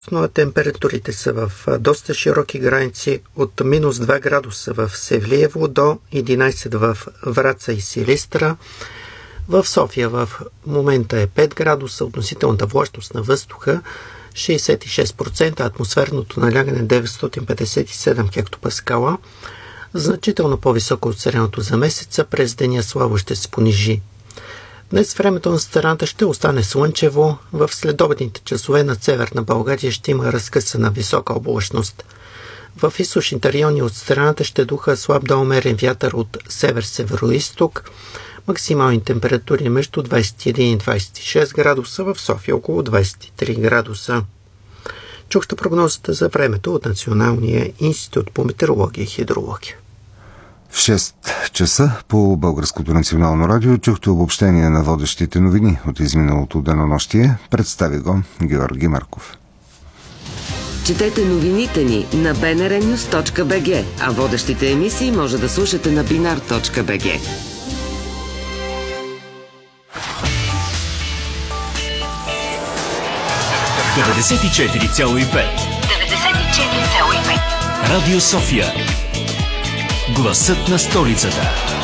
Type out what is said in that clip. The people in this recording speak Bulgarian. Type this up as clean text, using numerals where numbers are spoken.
Но температурите са в доста широки граници от минус 2 градуса в Севлиево до 11 в Враца и Силистра. В София в момента е 5 градуса, относителната влажност на въздуха 66%, атмосферното налягане 957 хектопаскала, значително по-високо от средното за месеца, през деня слабо ще се понижи. Днес времето на страната ще остане слънчево, в следобедните часове над северна България ще има разкъсана висока облачност. В източните райони от страната ще духа слаб до умерен вятър от север-североизток, максимални температури между 21 и 26 градуса, в София около 23 градуса. Чухте прогнозата за времето от Националния институт по метеорология и хидрология. В 6 часа по Българското национално радио чухте обобщение на водещите новини от изминалото денонощие. Представи го Георги Марков. Четете новините ни на bnrnews.bg, а водещите емисии може да слушате на binar.bg. Радио София. Гласът на столицата.